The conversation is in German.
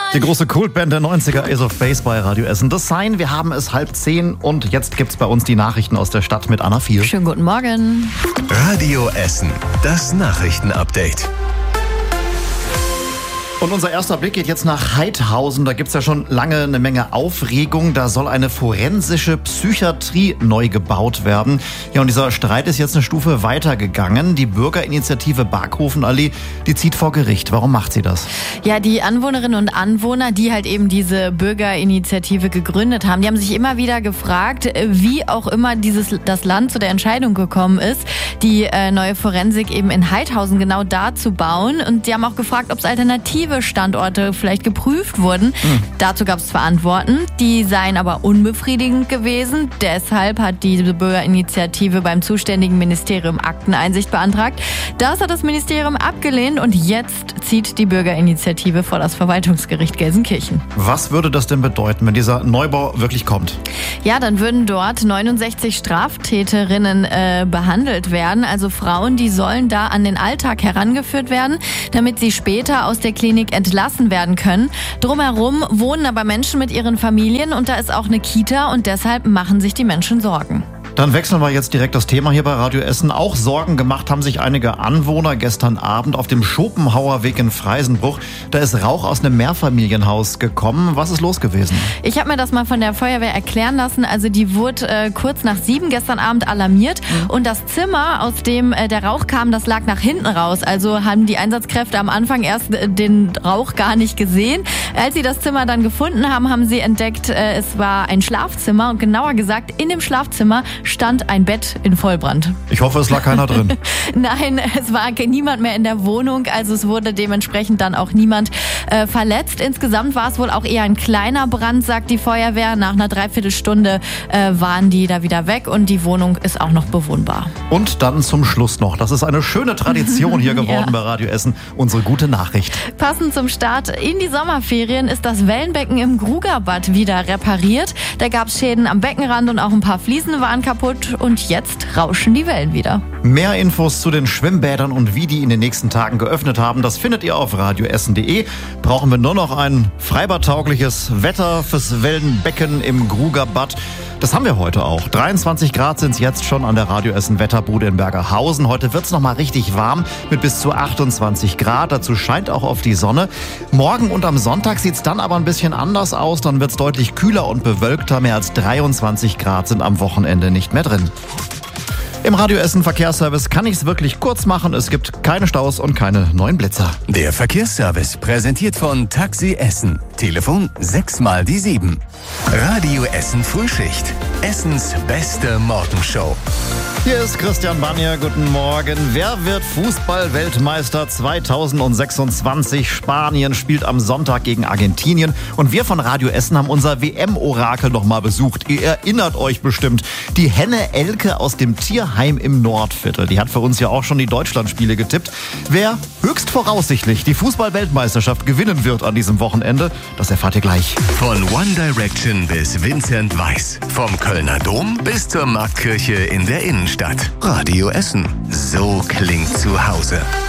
Die große Kultband der 90er, Ace of Base bei Radio Essen. Das Sign, wir haben es 9:30 und jetzt gibt's bei uns die Nachrichten aus der Stadt mit Anna Viel. Schönen guten Morgen. Radio Essen, das Nachrichtenupdate. Und unser erster Blick geht jetzt nach Haidhausen. Da gibt's ja schon lange eine Menge Aufregung. Da soll eine forensische Psychiatrie neu gebaut werden. Ja, und dieser Streit ist jetzt eine Stufe weitergegangen. Die Bürgerinitiative Barkhofenallee, die zieht vor Gericht. Warum macht sie das? Ja, die Anwohnerinnen und Anwohner, die halt eben diese Bürgerinitiative gegründet haben, die haben sich immer wieder gefragt, wie auch immer das Land zu der Entscheidung gekommen ist, die neue Forensik eben in Haidhausen genau da zu bauen. Und die haben auch gefragt, ob es alternative Standorte vielleicht geprüft wurden. Dazu gab es zwar Antworten, die seien aber unbefriedigend gewesen. Deshalb hat diese Bürgerinitiative beim zuständigen Ministerium Akteneinsicht beantragt. Das hat das Ministerium abgelehnt und jetzt zieht die Bürgerinitiative vor das Verwaltungsgericht Gelsenkirchen. Was würde das denn bedeuten, wenn dieser Neubau wirklich kommt? Ja, dann würden dort 69 Straftäterinnen behandelt werden. Also Frauen, die sollen da an den Alltag herangeführt werden, damit sie später aus der Klinik entlassen werden können. Drumherum wohnen aber Menschen mit ihren Familien und da ist auch eine Kita und deshalb machen sich die Menschen Sorgen. Dann wechseln wir jetzt direkt das Thema hier bei Radio Essen. Auch Sorgen gemacht haben sich einige Anwohner gestern Abend auf dem Schopenhauerweg in Freisenbruch. Da ist Rauch aus einem Mehrfamilienhaus gekommen. Was ist los gewesen? Ich habe mir das mal von der Feuerwehr erklären lassen. Also die wurde kurz nach 7 gestern Abend alarmiert. Und das Zimmer, aus dem der Rauch kam, das lag nach hinten raus. Also haben die Einsatzkräfte am Anfang erst den Rauch gar nicht gesehen. Als sie das Zimmer dann gefunden haben, haben sie entdeckt, es war ein Schlafzimmer. Und genauer gesagt, in dem Schlafzimmer stand ein Bett in Vollbrand. Ich hoffe, es lag keiner drin. Nein, es war niemand mehr in der Wohnung, also es wurde dementsprechend dann auch niemand verletzt. Insgesamt war es wohl auch eher ein kleiner Brand, sagt die Feuerwehr. Nach einer Dreiviertelstunde waren die da wieder weg und die Wohnung ist auch noch bewohnbar. Und dann zum Schluss noch, das ist eine schöne Tradition hier geworden bei Radio Essen, unsere gute Nachricht. Passend zum Start in die Sommerferien ist das Wellenbecken im Grugerbad wieder repariert. Da gab es Schäden am Beckenrand und auch ein paar Fliesen waren kaputt und jetzt rauschen die Wellen wieder. Mehr Infos zu den Schwimmbädern und wie die in den nächsten Tagen geöffnet haben, das findet ihr auf radioessen.de. Brauchen wir nur noch ein freibadtaugliches Wetter fürs Wellenbecken im Grugerbad. Das haben wir heute auch. 23 Grad sind es jetzt schon an der Radio Essen Wetterbude in Bergerhausen. Heute wird es noch mal richtig warm mit bis zu 28 Grad. Dazu scheint auch auf die Sonne. Morgen und am Sonntag sieht es dann aber ein bisschen anders aus. Dann wird es deutlich kühler und bewölkter. Mehr als 23 Grad sind am Wochenende nicht mehr drin. Im Radio Essen Verkehrsservice kann ich es wirklich kurz machen. Es gibt keine Staus und keine neuen Blitzer. Der Verkehrsservice präsentiert von Taxi Essen. Telefon 6x7. Radio Essen Frühschicht. Essens beste Morgenshow. Hier ist Christian Banier, guten Morgen. Wer wird Fußball-Weltmeister 2026? Spanien spielt am Sonntag gegen Argentinien. Und wir von Radio Essen haben unser WM-Orakel noch mal besucht. Ihr erinnert euch bestimmt. Die Henne Elke aus dem Tierheim im Nordviertel. Die hat für uns ja auch schon die Deutschlandspiele getippt. Wer höchst voraussichtlich die Fußball-Weltmeisterschaft gewinnen wird an diesem Wochenende, das erfahrt ihr gleich. Von One Direction bis Vincent Weiss. Vom Kölner Dom bis zur Marktkirche in der Innenstadt. Radio Essen. So klingt zu Hause.